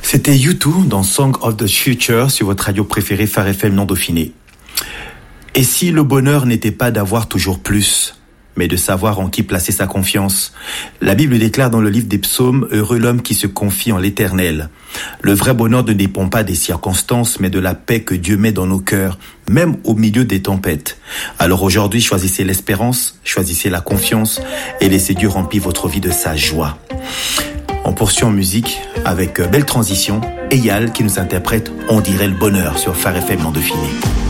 C'était U2 dans Song of the Future sur votre radio préférée Phare FM non Dauphiné. Et si le bonheur n'était pas d'avoir toujours plus, mais de savoir en qui placer sa confiance? La Bible déclare dans le livre des Psaumes, « Heureux l'homme qui se confie en l'Éternel ». Le vrai bonheur ne dépend pas des circonstances, mais de la paix que Dieu met dans nos cœurs, même au milieu des tempêtes. Alors aujourd'hui, choisissez l'espérance, choisissez la confiance et laissez Dieu remplir votre vie de sa joie. On poursuit en musique avec belle transition, Eyal qui nous interprète « On dirait le bonheur » sur Phare FM non Dauphiné.